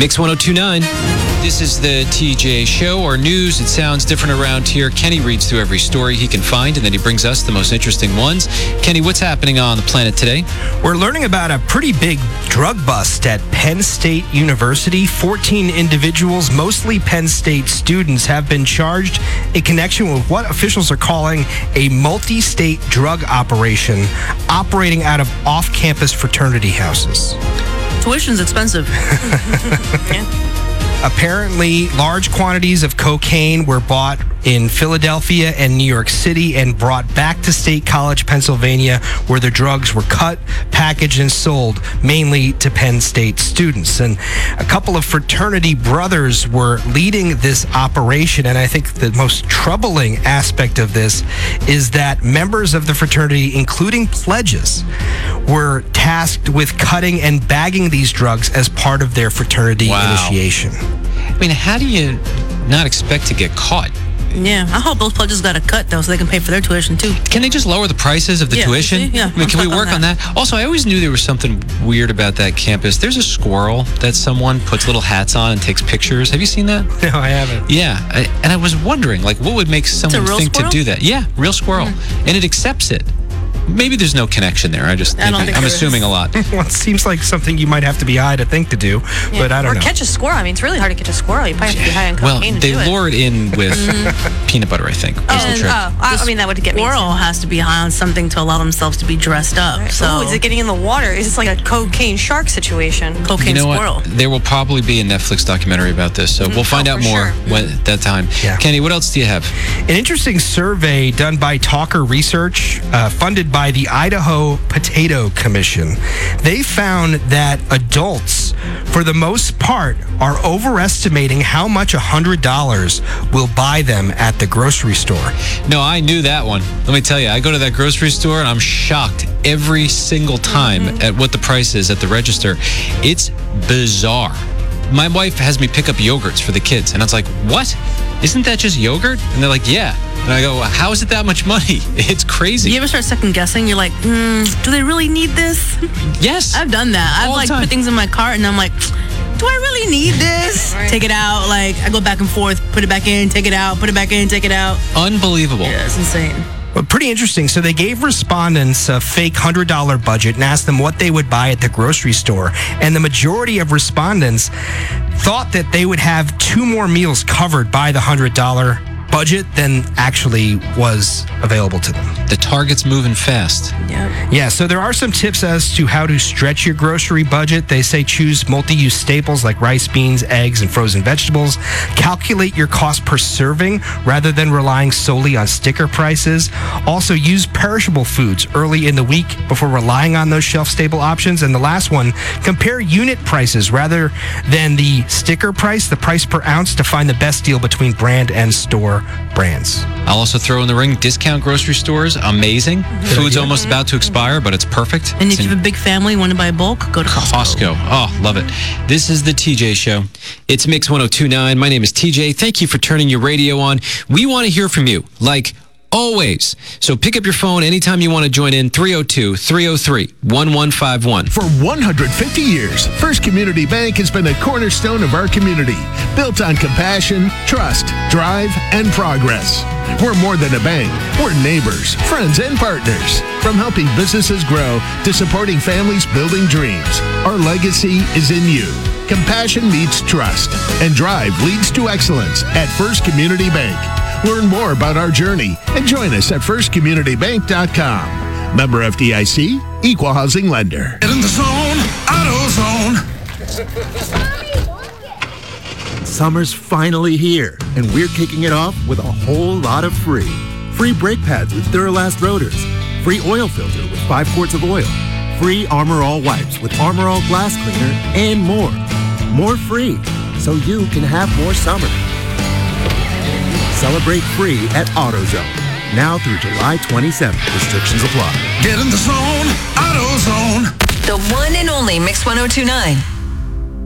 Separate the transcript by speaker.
Speaker 1: Mix 1029. This is the TJ Show, or news. It sounds different around here. Kenny reads through every story he can find, and then he brings us the most interesting ones. Kenny, what's happening on the planet today?
Speaker 2: We're learning about a pretty big drug bust at Penn State University. 14 individuals, mostly Penn State students, have been charged in connection with what officials are calling a multi-state drug operation operating out of off-campus fraternity houses.
Speaker 3: Tuition's expensive. Yeah.
Speaker 2: Apparently, large quantities of cocaine were bought in Philadelphia and New York City and brought back to State College, Pennsylvania, where the drugs were cut, packaged, and sold, mainly to Penn State students. And a couple of fraternity brothers were leading this operation, and I think the most troubling aspect of this is that members of the fraternity, including pledges, were tasked with cutting and bagging these drugs as part of their fraternity initiation.
Speaker 1: I mean, how do you not expect to get caught?
Speaker 3: Yeah, I hope those pledges got a cut, though, so they can pay for their tuition, too.
Speaker 1: Can they just lower the prices of the tuition?
Speaker 3: Yeah,
Speaker 1: I mean, can we work on that? Also, I always knew there was something weird about that campus. There's a squirrel that someone puts little hats on and takes pictures. Have you seen that?
Speaker 2: No, I haven't.
Speaker 1: Yeah, and I was wondering, like, what would make someone think
Speaker 3: squirrel?
Speaker 1: to do that? Yeah, real squirrel. And it accepts it. Maybe there's no connection there. I'm assuming a lot.
Speaker 2: Well, it seems like something you might have to be high to think to do, but I don't know.
Speaker 4: Or catch a squirrel. I mean, it's really hard to catch a squirrel. You probably have to be high on cocaine to do it.
Speaker 1: Well, they lure it in with peanut butter, I think.
Speaker 4: I mean, that would get me.
Speaker 3: Squirrel has to be high on something to allow themselves to be dressed up.
Speaker 4: Right.
Speaker 3: So,
Speaker 4: is it getting in the water? Is this like a cocaine shark situation?
Speaker 3: Cocaine squirrel.
Speaker 1: What? There will probably be a Netflix documentary about this, so we'll find out more when at that time.
Speaker 2: Yeah.
Speaker 1: Kenny, what else do you have?
Speaker 2: An interesting survey done by Talker Research, funded by the Idaho Potato Commission. They found that adults, for the most part, are overestimating how much $100 will buy them at the grocery store.
Speaker 1: No, I knew that one. Let me tell you, I go to that grocery store and I'm shocked every single time at what the price is at the register. It's bizarre. My wife has me pick up yogurts for the kids, and I was like, what? Isn't that just yogurt? And they're like, yeah. And I go, how is it that much money? It's crazy.
Speaker 3: You ever start second guessing? You're like, do they really need this?
Speaker 1: Yes.
Speaker 3: I've done that.
Speaker 1: All
Speaker 3: I've
Speaker 1: the time.
Speaker 3: put things in my cart and I'm like, do I really need this?
Speaker 4: Right.
Speaker 3: Take it out. Like, I go back and forth, put it back in, take it out, put it back in, take it out.
Speaker 1: Unbelievable.
Speaker 3: Yeah, it's insane.
Speaker 2: Well, pretty interesting. So they gave respondents a fake $100 budget and asked them what they would buy at the grocery store. And the majority of respondents thought that they would have 2 more meals covered by the $100 budget than actually was available to them.
Speaker 1: The target's moving fast.
Speaker 3: Yep.
Speaker 2: Yeah, so there are some tips as to how to stretch your grocery budget. They say choose multi-use staples like rice, beans, eggs, and frozen vegetables. Calculate your cost per serving rather than relying solely on sticker prices. Also, use perishable foods early in the week before relying on those shelf-stable options. And the last one, compare unit prices rather than the sticker price, the price per ounce, to find the best deal between brand and store brands.
Speaker 1: I'll also throw in the ring discount grocery stores. Amazing. Food's almost about to expire, but it's perfect.
Speaker 3: And if you have a big family, want to buy bulk, go to Costco.
Speaker 1: Oh, love it. This is the TJ Show. It's Mix 1029. My name is TJ. Thank you for turning your radio on. We want to hear from you, like always. So pick up your phone anytime you want to join in, 302-303-1151.
Speaker 5: For 150 years, First Community Bank has been a cornerstone of our community, built on compassion, trust, drive, and progress. We're more than a bank. We're neighbors, friends, and partners. From helping businesses grow to supporting families building dreams, our legacy is in you. Compassion meets trust, and drive leads to excellence at First Community Bank. Learn more about our journey and join us at firstcommunitybank.com. Member FDIC, Equal Housing Lender.
Speaker 6: Get in the zone, AutoZone.
Speaker 7: Summer's finally here, and we're kicking it off with a whole lot of free. Free brake pads with Duralast rotors. Free oil filter with 5 quarts of oil. Free Armor All wipes with Armor All glass cleaner, and more. More free, so you can have more summer. Celebrate free at AutoZone. Now through July 27th. Restrictions apply.
Speaker 6: Get in the zone, AutoZone.
Speaker 8: The one and only Mix 1029.